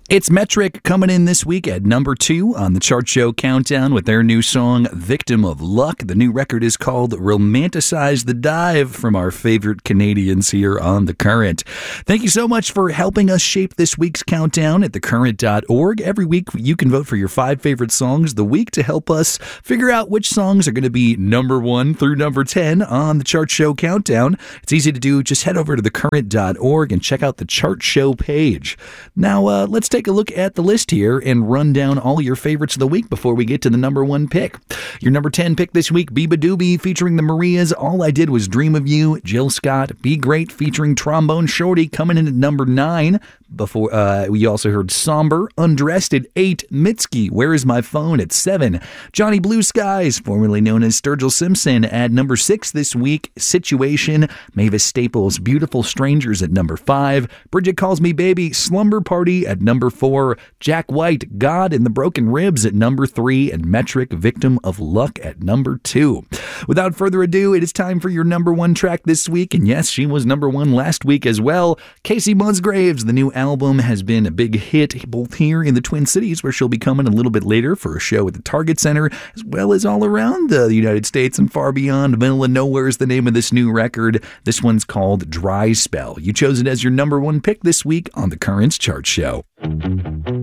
It's Metric coming in this week at number 2 on the Chart Show Countdown with their new song, Victim of Luck. The new record is called Romanticize the Dive from our favorite Canadians here on The Current. Thank you so much for helping us shape this week's countdown at thecurrent.org. Every week you can vote for your 5 favorite songs of the week to help us figure out which songs are going to be number 1 through number 10 on the Chart Show Countdown. It's easy to do. Just head over to thecurrent.org and check out the Chart Show page. Now, let's take a look at the list here and run down all your favorites of the week before we get to the number 1 pick. Your number 10 pick this week, Biba Doobie featuring the Marias, All I Did Was Dream of You. Jill Scott, Be Great featuring Trombone Shorty coming in at number 9. Before we also heard Somber, Undressed at 8. Mitski, Where Is My Phone at 7. Johnny Blue Skies, formerly known as Sturgill Simpson, at number 6 this week. Situation, Mavis Staples, Beautiful Strangers at number 5. Bridget Calls Me Baby, Slumber Party at number 4. Jack White, God in the Broken Ribs at number 3. And Metric, Victim of Luck at number 2. Without further ado, it is time for your number 1 track this week. And yes, she was number 1 last week as well. Casey Musgraves, the new album has been a big hit both here in the Twin Cities, where she'll be coming a little bit later for a show at the Target Center, as well as all around the United States and far beyond. Middle of Nowhere is the name of this new record. This one's called Dry Spell. You chose it as your number 1 pick this week on the Currents Chart Show.